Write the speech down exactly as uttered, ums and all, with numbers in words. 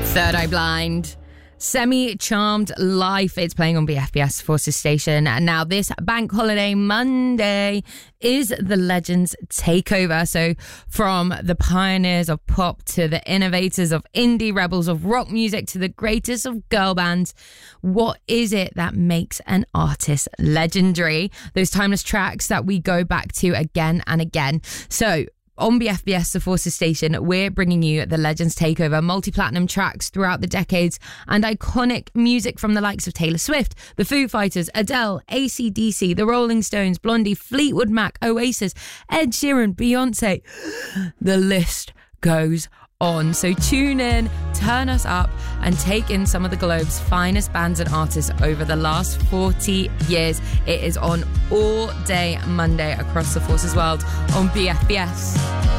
Third Eye Blind. Semi-Charmed Life. It's playing on B F B S Forces Station. And now this bank holiday Monday is the Legends Takeover. So from the pioneers of pop to the innovators of indie, rebels of rock music to the greatest of girl bands, what is it that makes an artist legendary? Those timeless tracks that we go back to again and again. So on B F B S, the Forces Station, we're bringing you the Legends Takeover, multi-platinum tracks throughout the decades and iconic music from the likes of Taylor Swift, the Foo Fighters, Adele, A C D C, the Rolling Stones, Blondie, Fleetwood Mac, Oasis, Ed Sheeran, Beyonce. The list goes on. So tune in, turn us up and take in some of the globe's finest bands and artists over the last forty years. It is on all day Monday across the Forces world on B F B S.